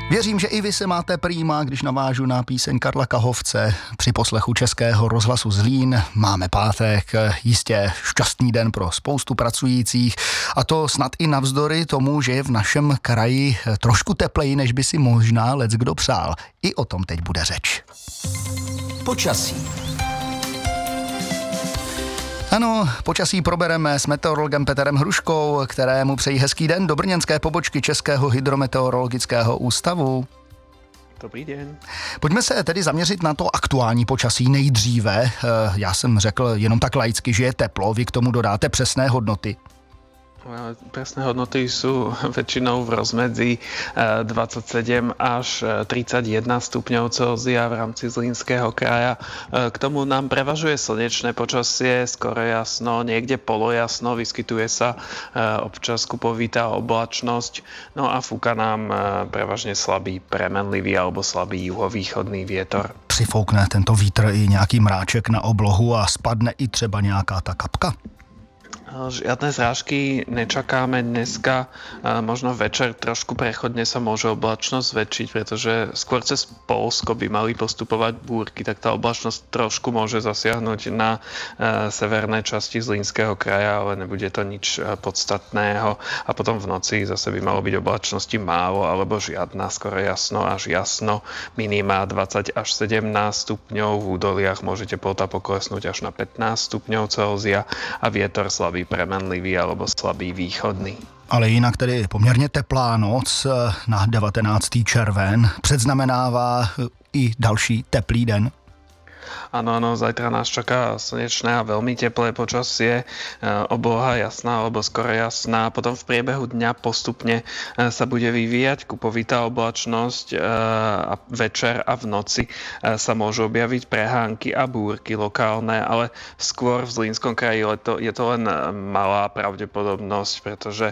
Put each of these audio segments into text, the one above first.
Věřím, že i vy se máte prýma, když navážu na píseň Karla Kahovce při poslechu Českého rozhlasu Zlín. Máme pátek, jistě šťastný den pro spoustu pracujících a to snad i navzdory tomu, že je v našem kraji trošku tepleji, než by si možná leckdo přál. I o tom teď bude řeč. Počasí. Ano, počasí probereme s meteorologem Petrem Hruškou, kterému přeji hezký den do brněnské pobočky Českého hydrometeorologického ústavu. Dobrý den. Pojďme se tedy zaměřit na to aktuální počasí nejdříve. Já jsem řekl jenom tak laicky, že je teplo, vy k tomu dodáte přesné hodnoty. Presné hodnoty sú väčšinou v rozmedzi 27 až 31 stupňov Celzia v rámci Zlínského kraja. K tomu nám prevažuje slnečné počasie, skoro jasno, niekde polojasno, vyskytuje sa občas kupovitá oblačnosť, no a fúka nám prevažne slabý premenlivý alebo slabý juhovýchodný vietor. Přifoukne tento vítr i nějaký mráček na oblohu a spadne i třeba nějaká ta kapka? Žiadne zrážky nečakáme dneska, možno večer trošku prechodne sa môže oblačnosť zväčšiť, pretože skôr cez Poľsko by mali postupovať búrky, tak tá oblačnosť trošku môže zasiahnuť na severnej časti Zlínskeho kraja, ale nebude to nič podstatného a potom v noci zase by malo byť oblačnosti málo alebo žiadna, skoro jasno až jasno, minima 20 až 17 stupňov, v údoliach môžete plota poklesnúť až na 15 stupňov Celzia a vietor slabý premenlivý alebo slabý východný. Ale jinak tedy poměrně teplá noc na 19. červen předznamenává i další teplý den. Áno, zajtra nás čaká slnečné a veľmi teplé počasie, obloha jasná alebo skoro jasná. Potom v priebehu dňa postupne sa bude vyvíjať kupovitá oblačnosť a večer a v noci sa môžu objaviť prehánky a búrky lokálne, ale skôr v Zlínskom kraji je to len malá pravdepodobnosť, pretože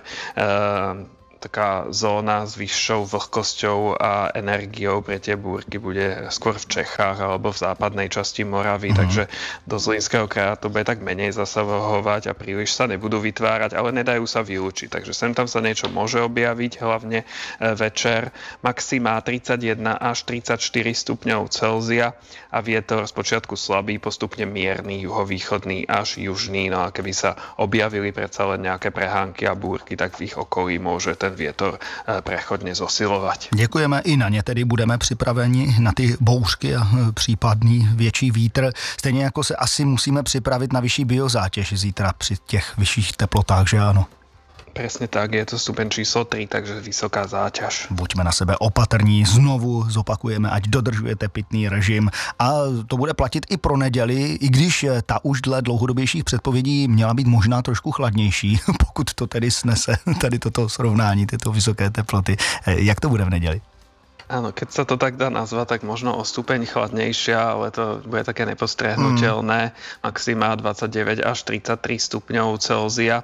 taká zóna s vyššou vlhkosťou a energiou pre tie búrky bude skôr v Čechách alebo v západnej časti Moravy, takže do Zlínského kraja to bude tak menej zasahovať a príliš sa nebudú vytvárať, ale nedajú sa vylúčiť. Takže sem tam sa niečo môže objaviť, hlavne večer. Maxima 31 až 34 stupňov Celzia a vietor spočiatku slabý, postupne mierny, juhovýchodný až južný. No a keby sa objavili predsa len nejaké prehánky a búrky, tak v ich okolí môže ten vietor prechodne zosilovať. Děkujeme, i na ně tedy budeme připraveni na ty bouřky a případný větší vítr. Stejně jako se asi musíme připravit na vyšší biozátěž zítra při těch vyšších teplotách, že ano? Presne tak, je to stupeň číslo 3, takže vysoká záťaž. Buďme na sebe opatrní, znovu zopakujeme, ať dodržujete pitný režim a to bude platit i pro neděli, i když ta už dle dlouhodobějších předpovědí měla být možná trošku chladnější, pokud to tedy snese, tady toto srovnání, tyto vysoké teploty. Jak to bude v neděli? Áno, keď sa to tak dá nazvať, tak možno o stupeň chladnejšia, ale to bude také nepostrehnutelné. Maxima 29 až 33 stupňov Celzia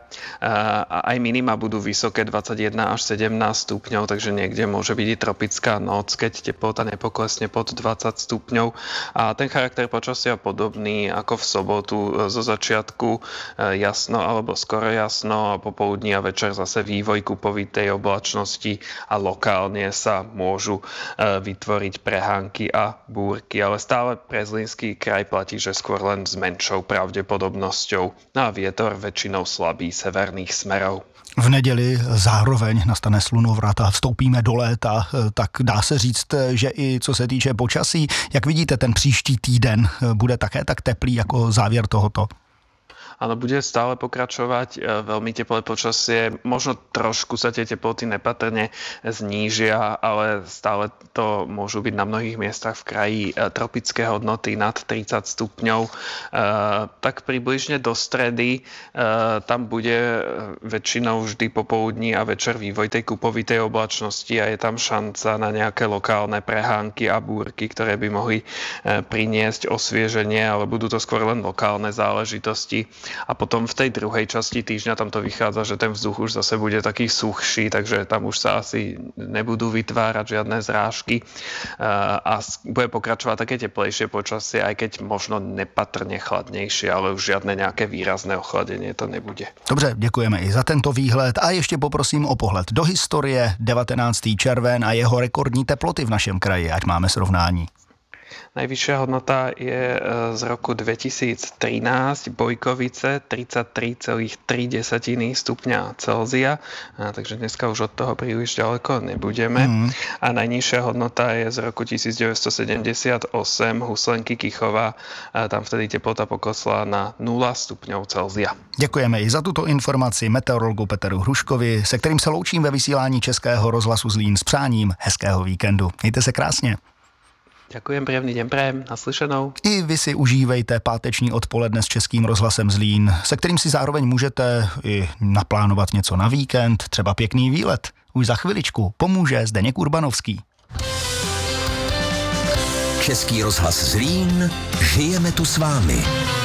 a aj minima budú vysoké 21 až 17 stupňov, takže niekde môže byť i tropická noc, keď teplota nepoklesne pod 20 stupňov. A ten charakter počasia podobný ako v sobotu. Zo začiatku jasno alebo skoro jasno a popoludní a večer zase vývoj kupovitej oblačnosti a lokálne sa môžu vytvoriť prehánky a búrky, ale stále pre Zlínský kraj platí, že skôr len s menšou pravdepodobnosťou. No a vietor väčšinou slabý severných smerov. V neděli zároveň nastane slunovrat a vstoupíme do léta, tak dá se říct, že i co se týče počasí, jak vidíte, ten příští týden bude také tak teplý jako závěr tohoto? Áno, bude stále pokračovať veľmi teplé počasie. Možno trošku sa tie teploty nepatrne znížia, ale stále to môžu byť na mnohých miestach v kraji tropické hodnoty nad 30 stupňov. Tak približne do stredy tam bude väčšinou vždy popoludní a večer vývoj tej kupovitej oblačnosti a je tam šanca na nejaké lokálne prehánky a búrky, ktoré by mohli priniesť osvieženie, ale budú to skôr len lokálne záležitosti. a potom v tej druhej časti týždňa tam to vychádza, že ten vzduch už zase bude taký suchší, takže tam už sa asi nebudú vytvárať žiadne zrážky a bude pokračovať také teplejšie počasie, aj keď možno nepatrne chladnejšie, ale už žiadne nejaké výrazné ochladenie to nebude. Dobře, děkujeme i za tento výhled a ještě poprosím o pohled do historie. 19. červen a jeho rekordní teploty v našem kraji, ať máme srovnání. Najvyššia hodnota je z roku 2013, Bojkovice 33,3 stupňa Celzia, takže dneska už od toho príliš ďaleko nebudeme. A najnižšia hodnota je z roku 1978, Huslenky Kychova, tam vtedy teplota poklesla na 0 stupňov Celzia. Děkujeme i za tuto informaci meteorologu Peteru Hruškovi, se kterým se loučím ve vysílání Českého rozhlasu Zlín s přáním hezkého víkendu. Mějte se krásně. Ďakujem, príjemný deň prajem, naslyšenou. I vy si užívejte páteční odpoledne s Českým rozhlasem Zlín, se kterým si zároveň můžete i naplánovat něco na víkend, třeba pěkný výlet. Už za chviličku pomůže Zdeněk Urbanovský. Český rozhlas Zlín, žijeme tu s vámi.